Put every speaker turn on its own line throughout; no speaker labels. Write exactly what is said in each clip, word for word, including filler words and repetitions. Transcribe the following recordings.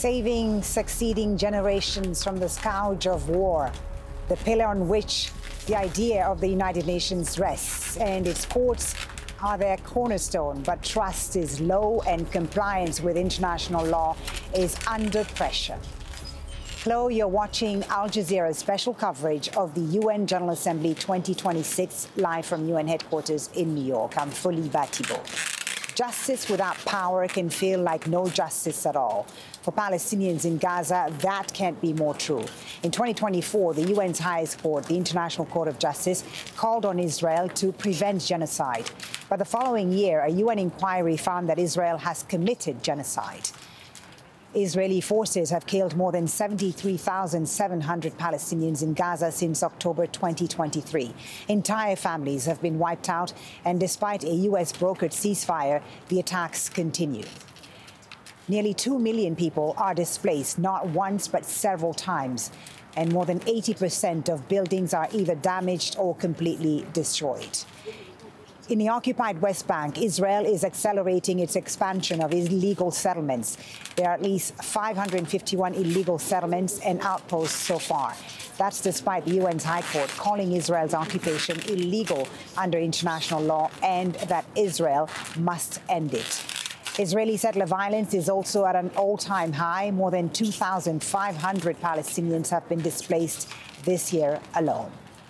saving succeeding generations from the scourge of war, the pillar on which the idea of the United Nations rests, and its courts are their cornerstone, but trust is low and compliance with international law is under pressure. Hello, you're watching Al Jazeera's special coverage of the U N General Assembly twenty twenty-six, live from U N headquarters in New York. I'm Foliba Thibault. Justice without power can feel like no justice at all. For Palestinians in Gaza, that can't be more true. In twenty twenty-four, the U N's highest court, the International Court of Justice, called on Israel to prevent genocide. But the following year, a U N inquiry found that Israel has committed genocide. Israeli forces have killed more than seventy-three thousand seven hundred Palestinians in Gaza since October twenty twenty-three. Entire families have been wiped out, and despite a U S-brokered ceasefire, the attacks continue. Nearly two million people are displaced, not once but several times, and more than eighty percent of buildings are either damaged or completely destroyed. In the occupied West Bank, Israel is accelerating its expansion of illegal settlements. There are at least five hundred fifty-one illegal settlements and outposts so far. That's despite the U N's High Court calling Israel's occupation illegal under international law and that Israel must end it. Israeli settler violence is also at an all-time high. More than two thousand five hundred Palestinians have been displaced this year alone.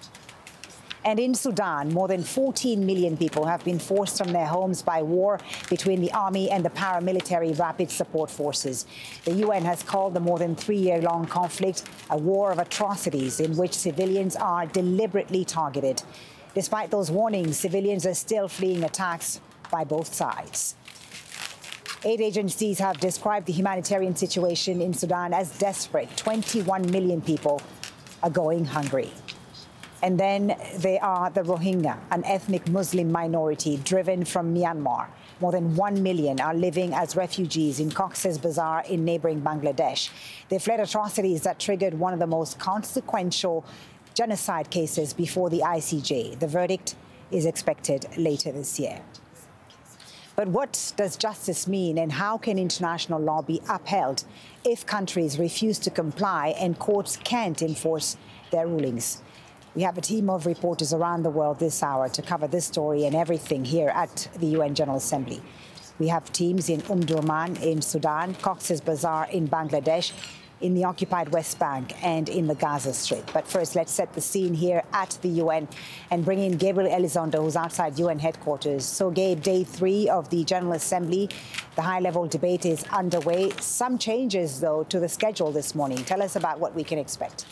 And in Sudan, more than fourteen million people have been forced from their homes by war between the army and the paramilitary rapid support forces. The U N has called the more than three-year-long conflict a war of atrocities in which civilians are deliberately targeted. Despite those warnings, civilians are still fleeing attacks by both sides. Aid agencies have described the humanitarian situation in Sudan as desperate. twenty-one million people are going hungry. And then there are the Rohingya, an ethnic Muslim minority driven from Myanmar. More than one million are living as refugees in Cox's Bazar in neighboring Bangladesh. They fled atrocities that triggered one of the most consequential genocide cases before the I C J. The verdict is expected later this year. But what does justice mean, and how can international law be upheld if countries refuse to comply and courts can't enforce their rulings? We have a team of reporters around the world this hour to cover this story and everything here at the U N General Assembly. We have teams in Umdurman in Sudan, Cox's Bazar in Bangladesh, in the occupied West Bank and in the Gaza Strip. But first, let's set the scene here at the U N and bring in Gabriel Elizondo, who's outside U N headquarters. So, Gabe, day three of the General Assembly, the high-level debate is underway. Some changes, though, to the schedule this morning. Tell us about what we can expect.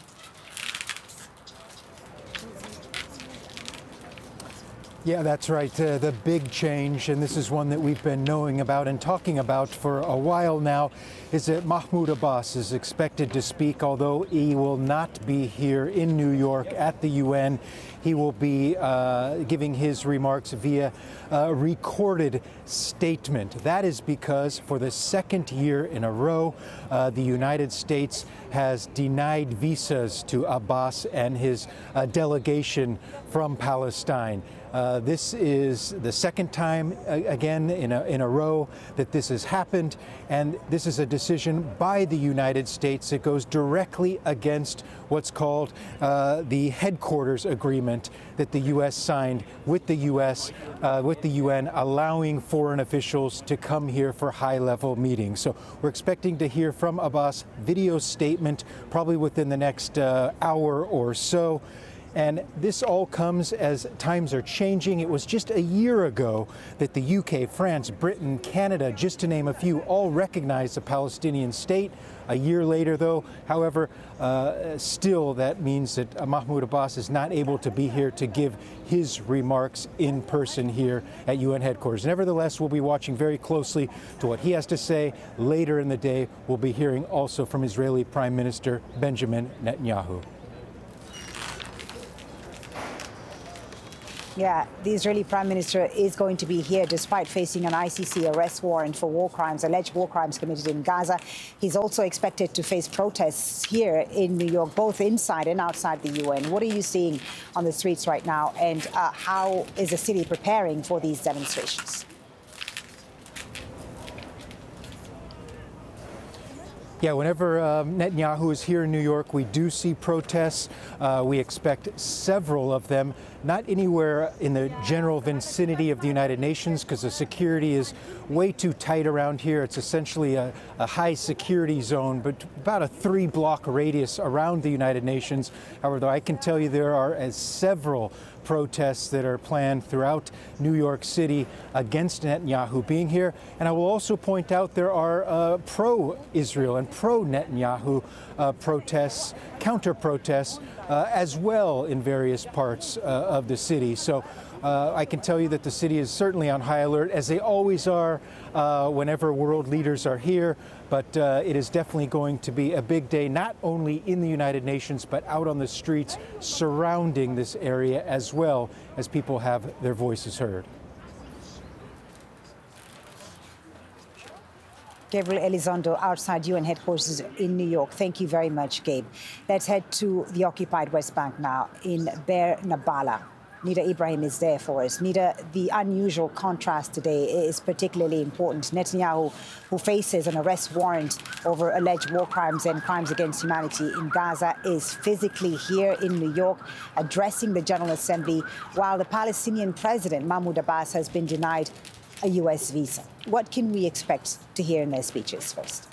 Yeah, that's right. Uh, the big change, and this is one that we've been knowing about and talking about for a while now, is that Mahmoud Abbas is expected to speak, although he will not be here in New York at the U N. He will be uh, giving his remarks via a recorded statement. That is because for the second year in a row, uh, the United States has denied visas to Abbas and his uh, delegation from Palestine. Uh, this is the second time, uh, again, in a, in a row that this has happened, and this is a decision by the United States that goes directly against what's called uh, the headquarters agreement that the U S signed with the U S, uh, with the U N, allowing foreign officials to come here for high-level meetings. So we're expecting to hear from Abbas' video statement probably within the next uh, hour or so. And this all comes as times are changing. It was just a year ago that the U K, France, Britain, Canada, just to name a few, all recognized the Palestinian state. A year later, though, however, uh, still that means that uh, Mahmoud Abbas is not able to be here to give his remarks in person here at U N headquarters. Nevertheless, we'll be watching very closely to what he has to say. Later in the day, we'll be hearing also from Israeli Prime Minister Benjamin Netanyahu.
Yeah, the Israeli Prime Minister is going to be here despite facing an I C C arrest warrant for war crimes, alleged war crimes committed in Gaza. He's also expected to face protests here in New York, both inside and outside the U N. What are you seeing on the streets right now, and uh, how is the city preparing for these demonstrations?
Yeah, whenever um, Netanyahu is here in New York, we do see protests. Uh, we expect several of them, not anywhere in the general vicinity of the United Nations, because the security is way too tight around here. It's essentially a, a high security zone, but about a three block radius around the United Nations. However, though, I can tell you there are as several protests that are planned throughout New York City against Netanyahu being here. And I will also point out there are uh, pro-Israel and pro-Netanyahu uh, protests, counter-protests uh, as well in various parts uh, of the city. So uh, I can tell you that the city is certainly on high alert, as they always are uh, whenever world leaders are here. But uh, it is definitely going to be a big day, not only in the United Nations, but out on the streets surrounding this area as well, as people have their voices heard.
Gabriel Elizondo, outside U N headquarters in New York. Thank you very much, Gabe. Let's head to the occupied West Bank now in Be'er Nabala. Nida Ibrahim is there for us. Nida, the unusual contrast today is particularly important. Netanyahu, who faces an arrest warrant over alleged war crimes and crimes against humanity in Gaza, is physically here in New York addressing the General Assembly, while the Palestinian president, Mahmoud Abbas, has been denied a U S visa. What can we expect to hear in their speeches first?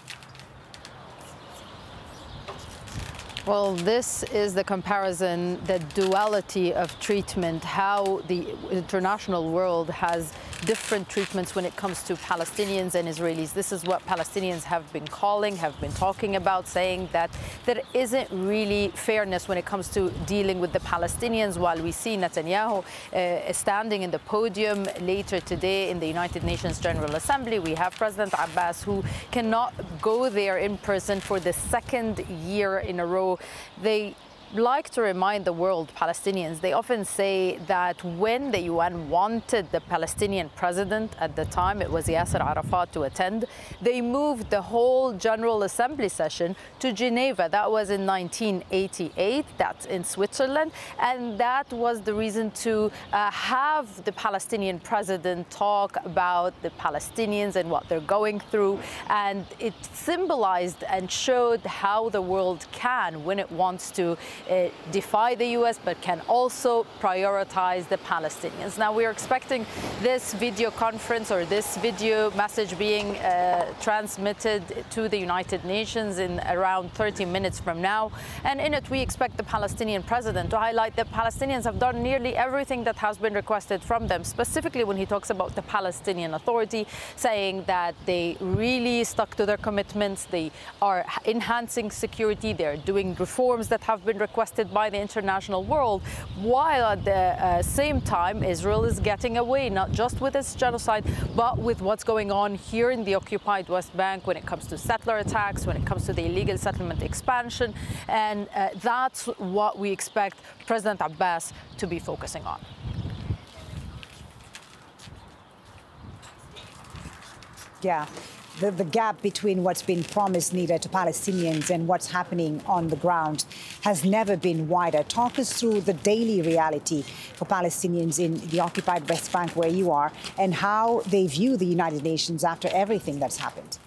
Well, this is the comparison, the duality of treatment, how the international world has different treatments when it comes to Palestinians and Israelis. This is what Palestinians have been calling, have been talking about, saying that there isn't really fairness when it comes to dealing with the Palestinians, while we see Netanyahu uh, standing in the podium later today in the United Nations General Assembly. We have President Abbas, who cannot go there in person for the second year in a row. They like to remind the world, Palestinians, they often say that when the U N wanted the Palestinian president at the time, it was Yasser Arafat, to attend, they moved the whole General Assembly session to Geneva. That was in nineteen eighty-eight, that's in Switzerland, and that was the reason to uh, have the Palestinian president talk about the Palestinians and what they're going through, and it symbolized and showed how the world can, when it wants to, Uh, defy the U S, but can also prioritize the Palestinians. Now, we're expecting this video conference or this video message being uh, transmitted to the United Nations in around thirty minutes from now. And in it, we expect the Palestinian president to highlight that Palestinians have done nearly everything that has been requested from them, specifically when he talks about the Palestinian Authority, saying that they really stuck to their commitments, they are enhancing security, they're doing reforms that have been requested by the international world, while at the uh, same time Israel is getting away, not just with its genocide, but with what's going on here in the occupied West Bank when it comes to settler attacks, when it comes to the illegal settlement expansion. And uh, that's what we expect President Abbas to be focusing on.
Yeah. The, the gap between what's been promised, Nida, to Palestinians and what's happening on the ground has never been wider. Talk us through the daily reality for Palestinians in the occupied West Bank, where you are, and how they view the United Nations after everything that's happened.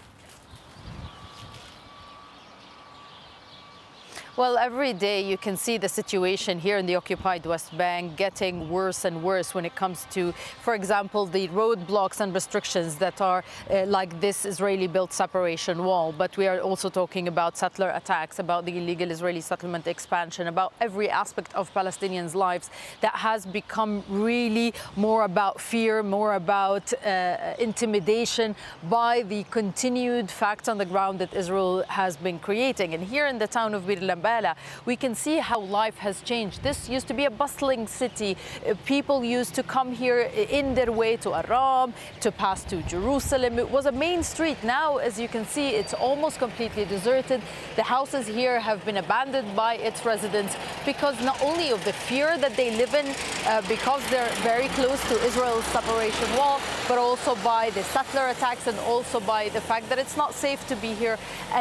Well, every day you can see the situation here in the occupied West Bank getting worse and worse when it comes to, for example, the roadblocks and restrictions that are uh, like this Israeli-built separation wall. But we are also talking about settler attacks, about the illegal Israeli settlement expansion, about every aspect of Palestinians' lives that has become really more about fear, more about uh, intimidation by the continued facts on the ground that Israel has been creating. And here in the town of Be'er Nabala, we can see how life has changed. This used to be a bustling city. People used to come here in their way to Aram, to pass to Jerusalem. It was a main street. Now, as you can see, it's almost completely deserted. The houses here have been abandoned by its residents because not only of the fear that they live in, uh, because they're very close to Israel's separation wall, but also by the settler attacks and also by the fact that it's not safe to be here.